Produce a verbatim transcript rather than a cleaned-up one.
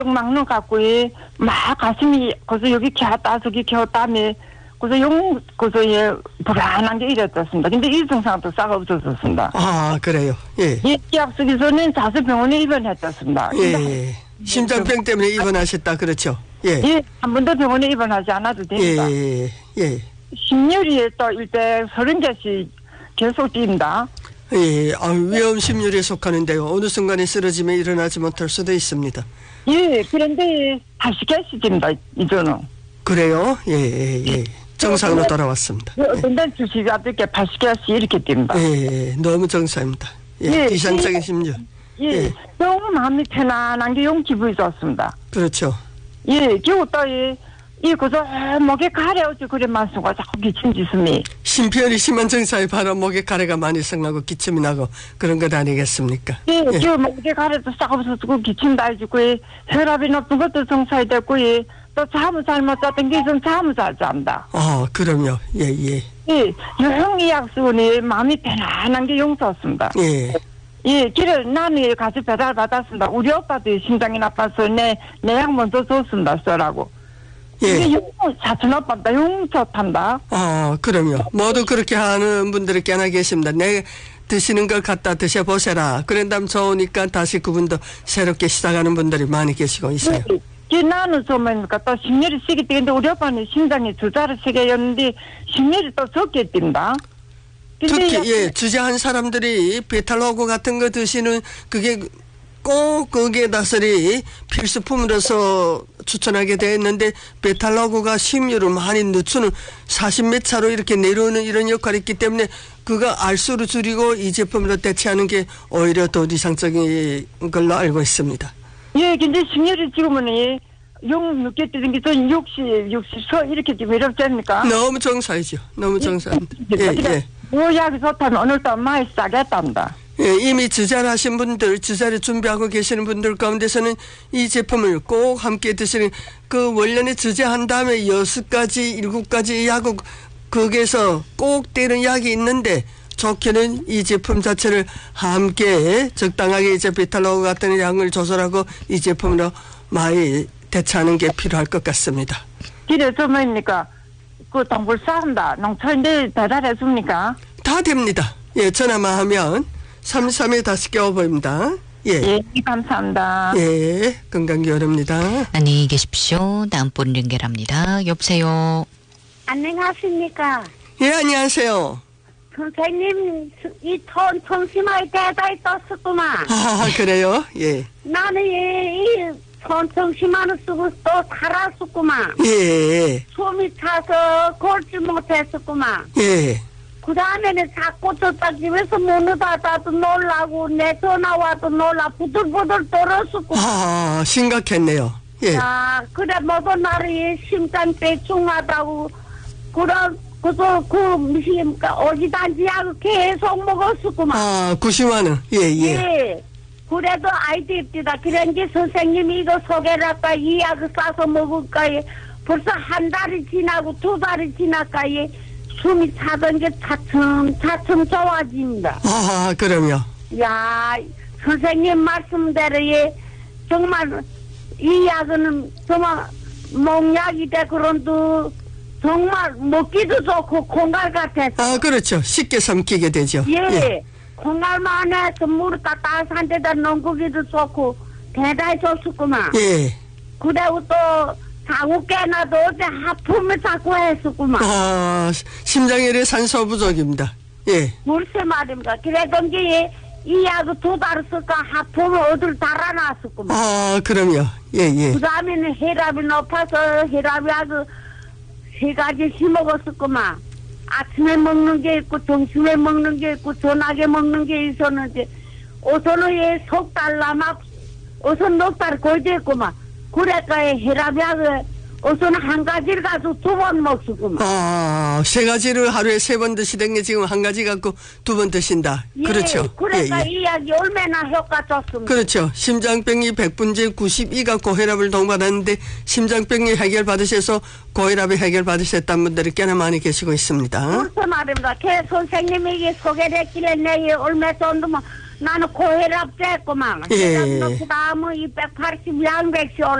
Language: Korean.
막는 갖고 막 가슴이 그래서 여기 켜다 저기 켜다며 그래서 용 그래서 예 불안한 게 이랬었습니다. 근데 이 증상도 싹 없어졌습니다. 아 그래요. 예. 예, 약속에서는 자수병원에 입원했었습니다. 예. 심장병 때문에 입원하셨다 그렇죠. 예. 예, 한 번도 병원에 입원하지 않아도 됩니다. 예. 예. 심혈이 또 일대 서른 개씩 계속 뜁니다. 예. 아, 위험 심률에 속하는데요. 어느 순간에 쓰러지면 일어나지 못할 수도 있습니다. 예, 그런데 팔십 개씩 뜁니다. 이제는. 그래요? 예, 예, 예. 정상으로 돌아왔습니다. 어떤 데는 주식이 아들께 팔십 개씩 이렇게 뜁니다. 예, 너무 정상입니다. 예, 예, 이상적인 예, 심률. 예, 예. 너무 마음이 편안한 게 용 기분이 좋습니다. 그렇죠. 예, 겨우 또 이, 이 그저 목에 가래 어찌 그래 만수가 자꾸 기침 지슴이. 심폐혈이 심한 증상에 바로 목에 가래가 많이 생나고 기침이 나고 그런 것 아니겠습니까? 예, 예. 겨우 목에 가래도 싹 없어지고 기침 달지고 혈압이 높은 것도 정상이 됐고 또 잠을 잘못 잤던 게 좀 잠을 잘 잡니다. 어, 그럼요. 예, 예. 예, 유형 이약수니 마음이 편안한 게 용서였습니다. 예. 예, 길을 나는 같이 배달 받았습니다. 우리 오빠도 심장이 나빠서 내, 내 약 먼저 줬습니다, 써라고. 예. 이게 용, 사촌 오빠다, 용서탄다. 아, 그럼요. 모두 그렇게 하는 분들이 꽤나 계십니다. 내 드시는 걸 갖다 드셔보세라. 그런 다음 좋으니까 다시 그분도 새롭게 시작하는 분들이 많이 계시고 있어요. 예, 예, 나는 좀니까 또 심혈이 세게 뛰는데 우리 오빠는 심장이 두 자를 세게였는데 심혈이 또 적게 뛴다. 특히 예 주재한 사람들이 베탈로그 같은 거 드시는 그게 꼭 거기에 다스리 필수품으로서 추천하게 되어 있는데 베탈로그가 심률을 많이 늦추는 사십 몇 차로 이렇게 내려오는 이런 역할이 있기 때문에 그거 알수를 줄이고 이 제품으로 대체하는 게 오히려 더 이상적인 걸로 알고 있습니다. 예, 근데 심혈이 지금은 용 늦게 뛰는 게 전 육십, 육십서 이렇게 뛰면 어렵지 않습니까? 너무 정상이죠. 너무 정상입니다. 예, 예. 모약이 좋다면 오늘도 많이 싸겠답니다. 예, 이미 주자를 하신 분들, 주자를 준비하고 계시는 분들 가운데서는 이 제품을 꼭 함께 드시는 그 원래는 주자한 다음에 여섯 가지, 일곱 가지 약을 거기에서 꼭 떼는 약이 있는데 좋게는 이 제품 자체를 함께 적당하게 이제 베탈로그 같은 양을 조절하고 이 제품으로 많이 대처하는 게 필요할 것 같습니다. 길에 좀입니까? 그 동굴 싸운다. 농촌인데 배달해 줍니까? 다 됩니다. 예, 전화만 하면 삼삼에 다시 깨워보입니다. 예. 예, 감사합니다. 예, 건강기 어렵니다. 안녕히 계십시오. 다음 분 연결합니다. 여보세요. 안녕하십니까. 예, 안녕하세요. 선생님, 이 톤, 통심하게 대다이 떴었구만. 아, 그래요? 예. 나는 이, 이 톤, 통심하는 쓰고 또 살았었구만. 예. 숨이 차서 걸지 못했었구만. 예. 그 다음에는 자꾸 저딱 집에서 문을 닫아도 놀라고, 내 전화 와도 놀라, 부들부들 떨었었구만. 아, 심각했네요. 예. 아, 그래, 모든 날이 심장 빼충하다고, 그런, 그저, 그, 무슨, 오지단지 약을 계속 먹었었구만. 아, 구십만 원. 예, 예. 예. 그래도 아이도 입디다. 그런지 선생님이 이거 소개를 할까, 이 약을 싸서 먹을까, 벌써 한 달이 지나고 두 달이 지날까, 숨이 차던 게 차츰, 차츰 좋아집니다. 아, 그럼요. 야, 선생님 말씀대로, 예, 정말, 이 약은 정말, 목약이다, 그런도, 정말 먹기도 좋고 콩알 같아서. 아, 그렇죠. 쉽게 삼키게 되죠. 예. 예. 콩알만 해서 물 따뜻한 데다 넣기도 좋고 대단히 좋았구만. 예. 그리고 또 자꾸 깨나도 어제 하품을 자꾸 했었구만. 아, 심장혈의 산소 부족입니다. 예. 물세 말입니다. 그래던지 이 약을 두 달 쓸까 하품을 어딜 달아놨었구만. 아, 그럼요. 예, 예. 그 다음에는 혈압이 높아서 혈압이 아주 세 가지 심어갔었구만. 아침에 먹는 게 있고 점심에 먹는 게 있고 저녁에 먹는 게 있었는데 우선은 석 달 남아 우선 넉 달 거의 됐구만. 그래가 혈압이 아주 우선 한 가지를 가지고 두 번 먹었구만. 아, 세 가지를 하루에 세 번 드시던 게 지금 한 가지 갖고 두 번 드신다. 예, 그렇죠. 그러니까 예, 예. 이 약이 얼마나 효과 좋습니다. 그렇죠. 심장병이 백 분째 구십이가 고혈압을 동반하는데 심장병이 해결받으셔서 고혈압이 해결받으셨다는 분들이 꽤나 많이 계시고 있습니다. 그렇죠 말입니다. 개 선생님에게 소개를 했길래 내에 얼마 정도면 나는 고혈압도 했구만. 예. 혈압 높고 나면 이백팔십 양백씩